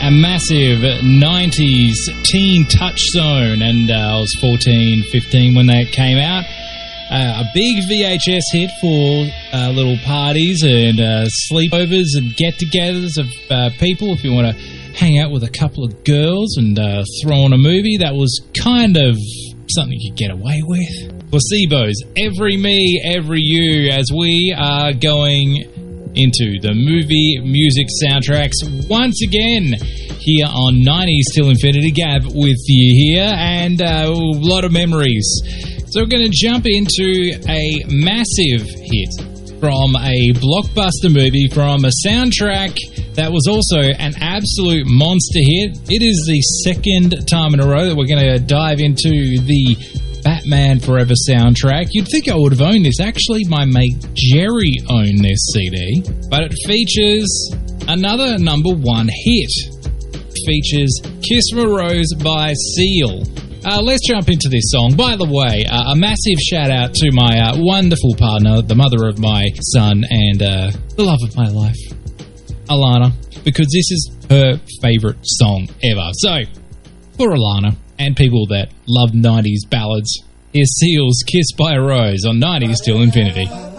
a massive 90s teen touchstone, and I was 14, 15 when that came out. A big VHS hit for little parties and sleepovers and get-togethers of people. If you want to hang out with a couple of girls and throw on a movie, that was kind of something you could get away with. Placebos, Every Me, Every You, as we are going into the movie music soundtracks once again here on 90s Till Infinity. Gav with you here, and a lot of memories. So we're going to jump into a massive hit from a blockbuster movie, from a soundtrack that was also an absolute monster hit. It is the second time in a row that we're going to dive into the Batman Forever soundtrack. You'd think I would have owned this. Actually, my mate Jerry owned this CD. But it features another number one hit. It features Kiss from a Rose by Seal. Let's jump into this song. By the way, a massive shout out to my wonderful partner, the mother of my son, and the love of my life, Alana, because this is her favourite song ever. So, for Alana and people that love 90s ballads, here's Seal's Kiss by a Rose on 90s Till Infinity.